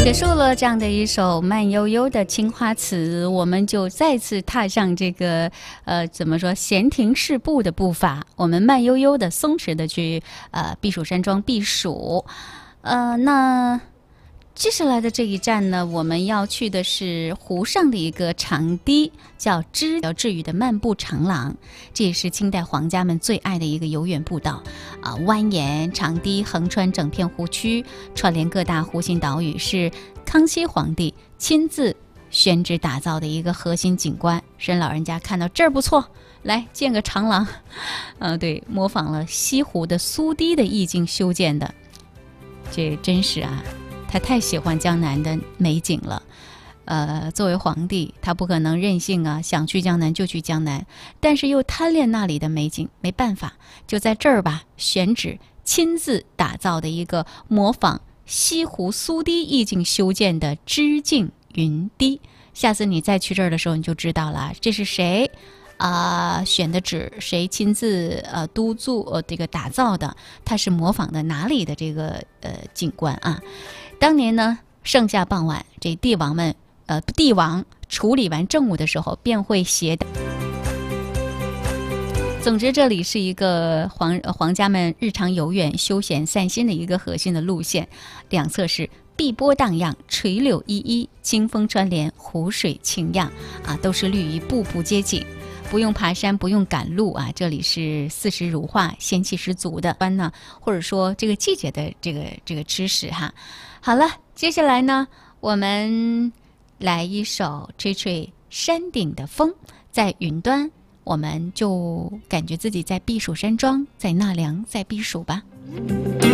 结束了这样的一首慢悠悠的青花瓷，我们就再次踏上这个怎么说闲庭适步的步伐，我们慢悠悠的松弛的去避暑山庄避暑。那接下来的这一站呢，我们要去的是湖上的一个长堤，叫知语的漫步长廊，这也是清代皇家们最爱的一个游园步道蜿蜒长堤横穿整片湖区，串联各大湖心岛屿，是康熙皇帝亲自选址打造的一个核心景观。沈老人家看到这儿不错，来建个长廊，对，模仿了西湖的苏堤的意境修建的，这真是他太喜欢江南的美景了。作为皇帝，他不可能任性想去江南就去江南，但是又贪恋那里的美景，没办法，就在这儿吧，选址亲自打造的一个模仿西湖苏堤意境修建的知境云堤。下次你再去这儿的时候，你就知道了，这是谁选的址，谁亲自督促这个打造的，它是模仿的哪里的这个景观啊？当年呢，盛夏傍晚，这帝王处理完政务的时候，便会携带。总之，这里是一个皇家们日常游园、休闲散心的一个核心的路线，两侧是碧波荡漾，垂柳依依，清风穿连，湖水清漾都是绿意步步接近。不用爬山，不用赶路这里是四时如画，仙气十足的呢，或者说这个季节的这个知识哈。好了，接下来呢，我们来一首吹吹山顶的风，在云端，我们就感觉自己在避暑山庄，在纳凉，在避暑吧。